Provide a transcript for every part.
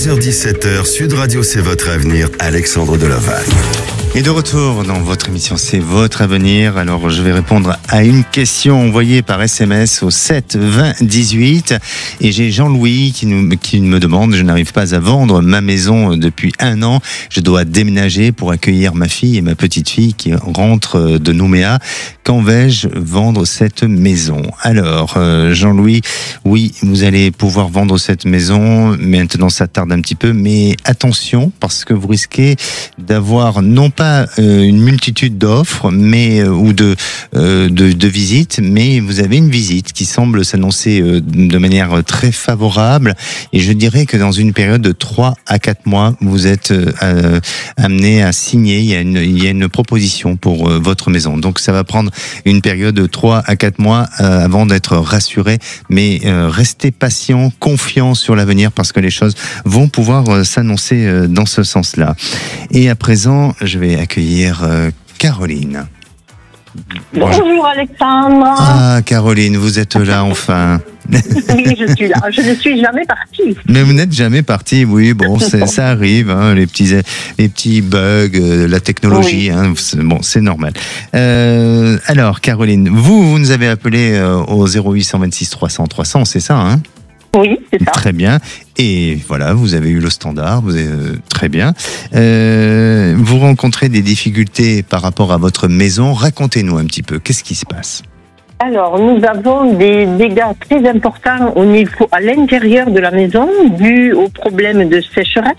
16h-17h, Sud Radio, c'est votre avenir, Alexandre Delovac. Et de retour dans votre émission, c'est votre avenir. Alors, je vais répondre à une question envoyée par SMS au 7 20 18. Et j'ai Jean-Louis qui me demande, je n'arrive pas à vendre ma maison depuis 1 an. Je dois déménager pour accueillir ma fille et ma petite fille qui rentrent de Nouméa. Quand vais-je vendre cette maison? Alors, Jean-Louis, oui, vous allez pouvoir vendre cette maison. Maintenant, ça tarde un petit peu, mais attention, parce que vous risquez d'avoir non pas une multitude d'offres, mais ou de visites, mais vous avez une visite qui semble s'annoncer de manière très favorable. Et je dirais que dans une période de 3 à 4 mois, vous êtes amené à signer. Il y a une proposition pour votre maison. Donc, ça va prendre une période de 3 à 4 mois avant d'être rassuré. Mais restez patient, confiant sur l'avenir parce que les choses vont pouvoir s'annoncer dans ce sens-là. Et à présent, je vais accueillir Caroline. Bonjour Alexandre. Ah, Caroline, vous êtes là enfin. Oui, je suis là. Je ne suis jamais partie. Mais vous n'êtes jamais partie, oui. Bon, ça arrive, hein, les petits bugs, la technologie. Oui. Hein, bon, c'est normal. Alors, Caroline, vous nous avez appelé au 0826 300 300, c'est ça, hein? Oui, c'est ça. Très bien. Et voilà, vous avez eu le standard, très bien. Vous rencontrez des difficultés par rapport à votre maison. Racontez-nous un petit peu, qu'est-ce qui se passe? Alors, nous avons des dégâts très importants au niveau à l'intérieur de la maison, dû aux problèmes de sécheresse.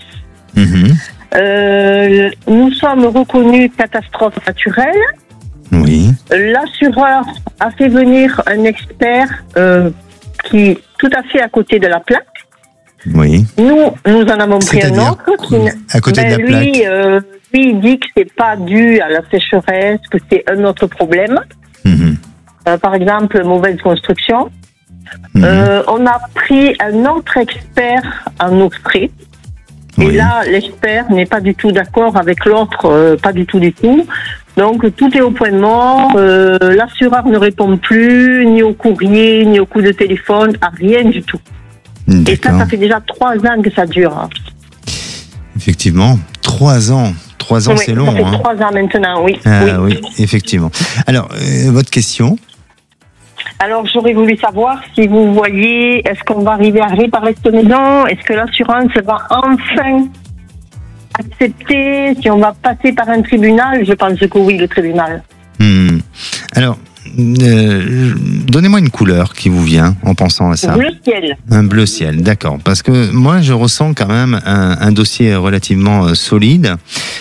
Mm-hmm. Nous sommes reconnus catastrophe naturelle. Oui. L'assureur a fait venir un expert qui est tout à fait à côté de la plaque. Oui. Nous en avons pris un autre. À côté de la plaque. Lui, il dit que c'est pas dû à la sécheresse, que c'est un autre problème. Mm-hmm. Par exemple, mauvaise construction. Mm-hmm. On a pris un autre expert en Australie. Oui. Et là, l'expert n'est pas du tout d'accord avec l'autre, pas du tout. Donc, tout est au point mort. L'assureur ne répond plus, ni au courrier, ni au coup de téléphone, à rien du tout. D'accord. Et ça fait déjà 3 ans que ça dure. Hein. Effectivement, 3 ans. 3 ans, oui, c'est long. Ça fait 3 ans maintenant, oui. Oui, effectivement. Alors, votre question? Alors, j'aurais voulu savoir si vous voyez, est-ce qu'on va arriver à réparer cette maison? Est-ce que l'assurance va enfin accepter? Si on va passer par un tribunal? Je pense que oui, le tribunal. Alors, donnez-moi une couleur qui vous vient en pensant à ça. Bleu ciel. Un bleu ciel, d'accord. Parce que moi, je ressens quand même un dossier relativement solide,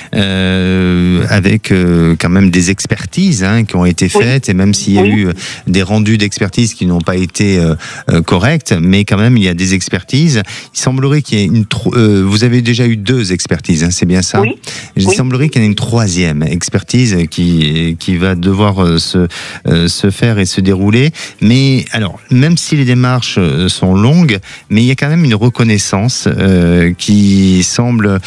avec quand même des expertises qui ont été faites, et même s'il y a eu des rendus d'expertise qui n'ont pas été corrects, mais quand même, il y a des expertises. Il semblerait qu'il y ait vous avez déjà eu 2 expertises, c'est bien ça? Oui. Il semblerait qu'il y ait une 3e expertise qui va devoir se faire et se dérouler. Mais alors, même si les démarches sont longues, mais il y a quand même une reconnaissance qui semble